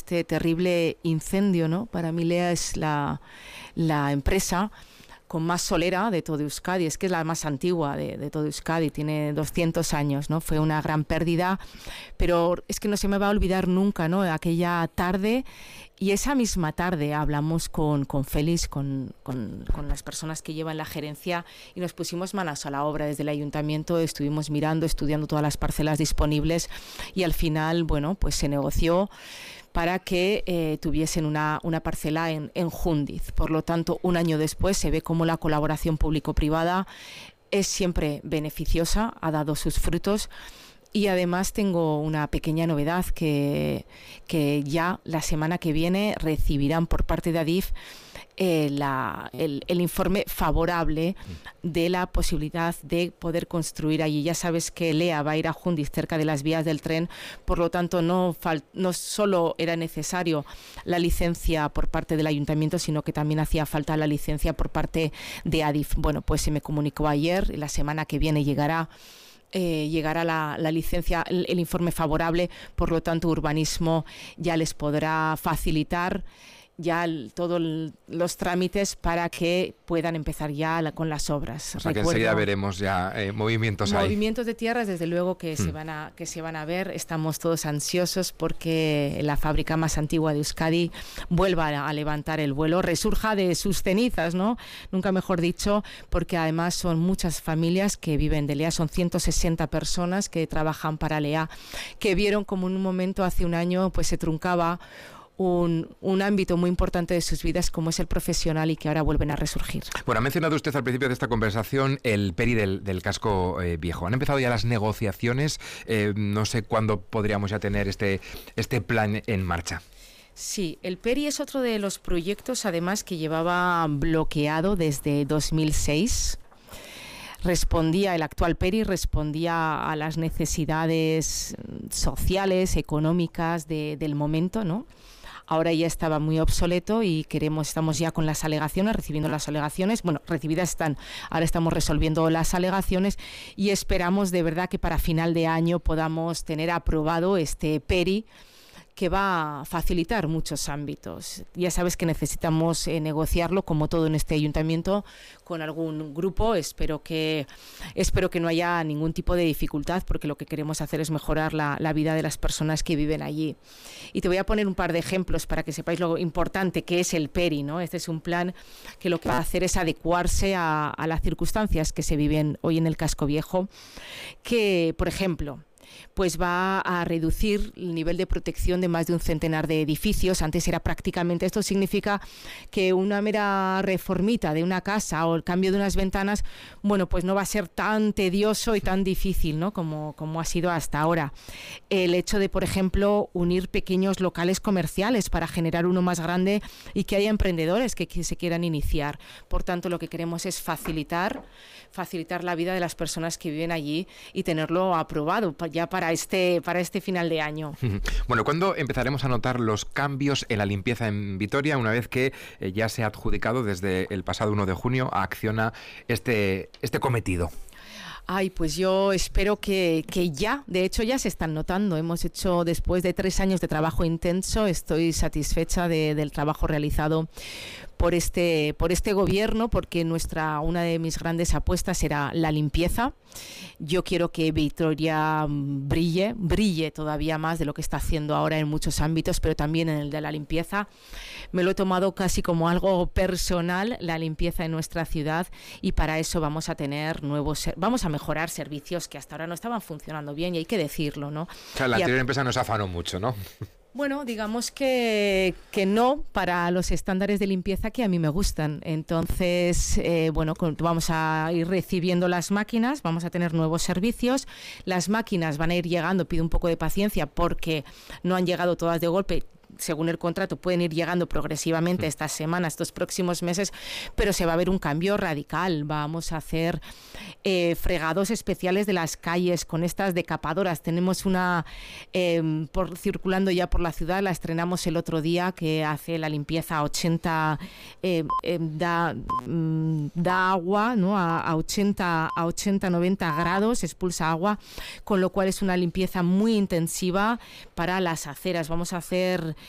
este terrible incendio, ¿no? Para mí Lea es la empresa con más solera de todo Euskadi, es que es la más antigua de todo Euskadi, tiene 200 años, ¿no? Fue una gran pérdida, pero es que no se me va a olvidar nunca, ¿no? Aquella tarde, y esa misma tarde hablamos con Félix, con las personas que llevan la gerencia, y nos pusimos manos a la obra desde el ayuntamiento, estuvimos mirando, estudiando todas las parcelas disponibles, y al final, bueno, pues se negoció para que tuviesen una parcela en Jundiz. Por lo tanto, un año después se ve cómo la colaboración público-privada es siempre beneficiosa, ha dado sus frutos. Y además tengo una pequeña novedad que ya la semana que viene recibirán por parte de Adif el informe favorable de la posibilidad de poder construir allí. Ya sabes que Lea va a ir a Jundiz, cerca de las vías del tren, por lo tanto no solo era necesario la licencia por parte del ayuntamiento, sino que también hacía falta la licencia por parte de Adif. Bueno, pues se me comunicó ayer, la semana que viene llegará la licencia, el informe favorable, por lo tanto Urbanismo ya les podrá facilitar ya todos los trámites para que puedan empezar ya con las obras. O sea que enseguida veremos ya movimientos ahí. Movimientos de tierras, desde luego que se van a ver. Estamos todos ansiosos porque la fábrica más antigua de Euskadi vuelva a levantar el vuelo, resurja de sus cenizas, ¿no? Nunca mejor dicho, porque además son muchas familias que viven de Lea, son 160 personas que trabajan para Lea, que vieron como en un momento hace un año pues se truncaba un ámbito muy importante de sus vidas como es el profesional y que ahora vuelven a resurgir. Bueno, ha mencionado usted al principio de esta conversación el PERI del casco viejo. ¿Han empezado ya las negociaciones? No sé cuándo podríamos ya tener este plan en marcha. Sí, el PERI es otro de los proyectos además que llevaba bloqueado desde 2006. El actual PERI respondía a las necesidades sociales, económicas del momento, ¿no? Ahora ya estaba muy obsoleto y estamos ya con las alegaciones, recibiendo las alegaciones. Bueno, recibidas están, ahora estamos resolviendo las alegaciones y esperamos de verdad que para final de año podamos tener aprobado este PERI, que va a facilitar muchos ámbitos. Ya sabes que necesitamos negociarlo, como todo en este ayuntamiento, con algún grupo. Espero que no haya ningún tipo de dificultad, porque lo que queremos hacer es mejorar la vida de las personas que viven allí. Y te voy a poner un par de ejemplos para que sepáis lo importante que es el PERI, ¿no? Este es un plan que lo que va a hacer es adecuarse a las circunstancias que se viven hoy en el casco viejo, que, por ejemplo, pues va a reducir el nivel de protección de más de un centenar de edificios. Antes era prácticamente, esto significa que una mera reformita de una casa o el cambio de unas ventanas, bueno, pues no va a ser tan tedioso y tan difícil, ¿no? como ha sido hasta ahora. El hecho de, por ejemplo, unir pequeños locales comerciales para generar uno más grande y que haya emprendedores que se quieran iniciar. Por tanto, lo que queremos es facilitar la vida de las personas que viven allí y tenerlo aprobado ya para este final de año. Bueno, ¿cuándo empezaremos a notar los cambios en la limpieza en Vitoria, una vez que ya se ha adjudicado desde el pasado 1 de junio a Acciona este cometido? Ay, pues yo espero que ya, de hecho ya se están notando. Hemos hecho, después de 3 años de trabajo intenso, estoy satisfecha del trabajo realizado por este gobierno, porque una de mis grandes apuestas era la limpieza. Yo quiero que Vitoria brille todavía más de lo que está haciendo ahora en muchos ámbitos, pero también en el de la limpieza. Me lo he tomado casi como algo personal, la limpieza en nuestra ciudad, y para eso vamos a mejorar servicios que hasta ahora no estaban funcionando bien, y hay que decirlo, ¿no? O sea, la anterior empresa nos afanó mucho, ¿no? Bueno, digamos que no para los estándares de limpieza que a mí me gustan. Entonces, vamos a ir recibiendo las máquinas, vamos a tener nuevos servicios. Las máquinas van a ir llegando, pido un poco de paciencia porque no han llegado todas de golpe. Según el contrato pueden ir llegando progresivamente estas semanas, estos próximos meses, pero se va a ver un cambio radical. Vamos a hacer fregados especiales de las calles con estas decapadoras. Tenemos una circulando ya por la ciudad, la estrenamos el otro día, que hace la limpieza a 80, da agua, ¿no? a 80-90 grados, expulsa agua, con lo cual es una limpieza muy intensiva para las aceras. Vamos a hacer